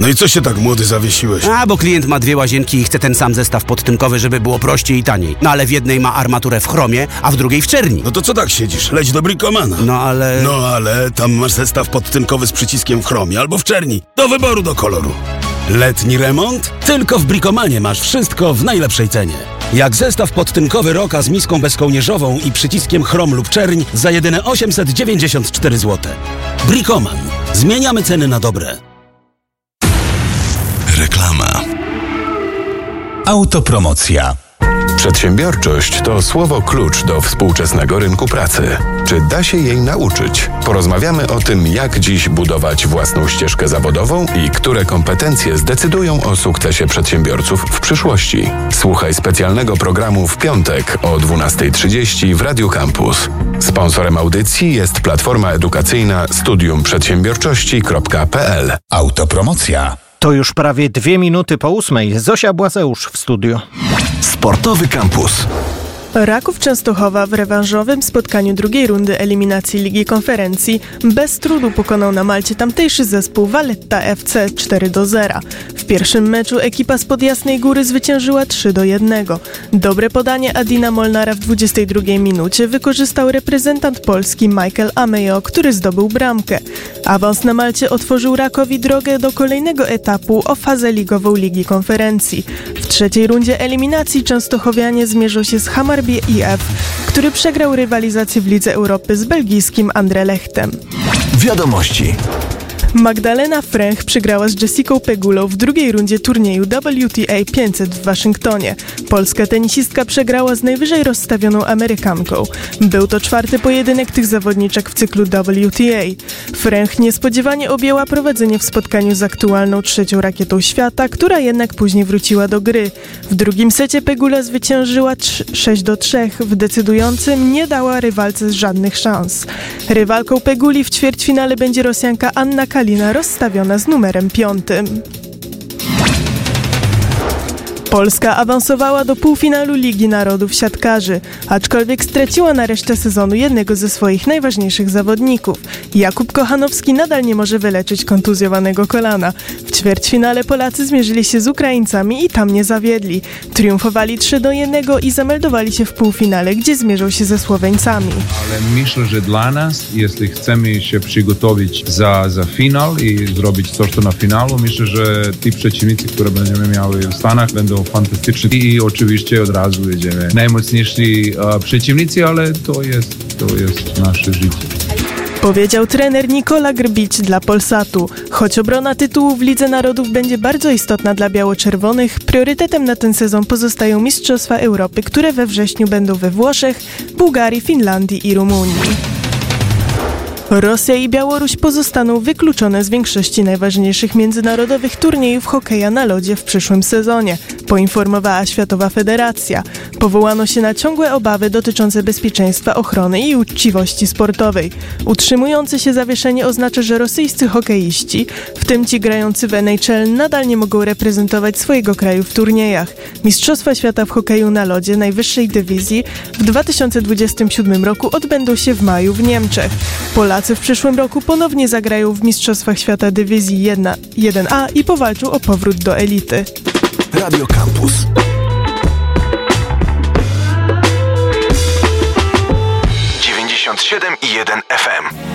No i co się tak młody zawiesiłeś? Bo klient ma 2 łazienki i chce ten sam zestaw podtynkowy, żeby było prościej i taniej. No ale w jednej ma armaturę w chromie, a w drugiej w czerni. No to co tak siedzisz? Leć do Bricomana. No ale Tam masz zestaw podtynkowy z przyciskiem w chromie albo w czerni. Do wyboru, do koloru. Letni remont? Tylko w Bricomanie masz wszystko w najlepszej cenie. Jak zestaw podtynkowy Roka z miską bezkołnierzową i przyciskiem chrom lub czerń za jedyne 894 zł. Bricoman. Zmieniamy ceny na dobre. Reklama. Autopromocja. Przedsiębiorczość to słowo klucz do współczesnego rynku pracy. Czy da się jej nauczyć? Porozmawiamy o tym, jak dziś budować własną ścieżkę zawodową i które kompetencje zdecydują o sukcesie przedsiębiorców w przyszłości. Słuchaj specjalnego programu w piątek o 12:30 w Radiu Campus. Sponsorem audycji jest platforma edukacyjna studiumprzedsiębiorczości.pl. Autopromocja. To już prawie 2 minuty po 8. Zosia Błazeusz w studiu. Sportowy Campus. Raków Częstochowa w rewanżowym spotkaniu drugiej rundy eliminacji Ligi Konferencji bez trudu pokonał na Malcie tamtejszy zespół Valletta FC 4-0. W pierwszym meczu ekipa spod Jasnej Góry zwyciężyła 3-1. Dobre podanie Adina Molnara w 22 minucie wykorzystał reprezentant Polski Michael Amejo, który zdobył bramkę. Awans na Malcie otworzył Rakowi drogę do kolejnego etapu o fazę ligową Ligi Konferencji. W trzeciej rundzie eliminacji częstochowianie zmierzą się z Hammarby IF, który przegrał rywalizację w Lidze Europy z belgijskim Anderlechtem. Wiadomości. Magdalena Fręch przegrała z Jessicą Pegulą w drugiej rundzie turnieju WTA 500 w Waszyngtonie. Polska tenisistka przegrała z najwyżej rozstawioną Amerykanką. Był to 4. pojedynek tych zawodniczek w cyklu WTA. Fręch niespodziewanie objęła prowadzenie w spotkaniu z aktualną 3. rakietą świata, która jednak później wróciła do gry. W drugim secie Pegula zwyciężyła 6-3. W decydującym nie dała rywalce żadnych szans. Rywalką Peguli w ćwierćfinale będzie Rosjanka Anna Kalina, rozstawiona z numerem 5. Polska awansowała do półfinalu Ligi Narodów siatkarzy, aczkolwiek straciła na resztę sezonu jednego ze swoich najważniejszych zawodników. Jakub Kochanowski nadal nie może wyleczyć kontuzjowanego kolana. W ćwierćfinale Polacy zmierzyli się z Ukraińcami i tam nie zawiedli. Triumfowali 3-1 i zameldowali się w półfinale, gdzie zmierzą się ze Słoweńcami. Ale myślę, że dla nas, jeśli chcemy się przygotować za finał i zrobić coś na finalu, myślę, że ci przeciwnicy, które będziemy miały w Stanach, będą fantastyczni i oczywiście od razu jedziemy. Najmocniejsi przeciwnicy, ale to jest nasze życie. Powiedział trener Nikola Grbić dla Polsatu. Choć obrona tytułu w Lidze Narodów będzie bardzo istotna dla biało-czerwonych, priorytetem na ten sezon pozostają Mistrzostwa Europy, które we wrześniu będą we Włoszech, Bułgarii, Finlandii i Rumunii. Rosja i Białoruś pozostaną wykluczone z większości najważniejszych międzynarodowych turniejów hokeja na lodzie w przyszłym sezonie, poinformowała Światowa Federacja. Powołano się na ciągłe obawy dotyczące bezpieczeństwa, ochrony i uczciwości sportowej. Utrzymujące się zawieszenie oznacza, że rosyjscy hokeiści, w tym ci grający w NHL, nadal nie mogą reprezentować swojego kraju w turniejach. Mistrzostwa Świata w hokeju na lodzie najwyższej dywizji w 2027 roku odbędą się w maju w Niemczech. Polacy w przyszłym roku ponownie zagrają w Mistrzostwach Świata Dywizji 1A i powalczą o powrót do elity. Radio Campus. 97,1 FM.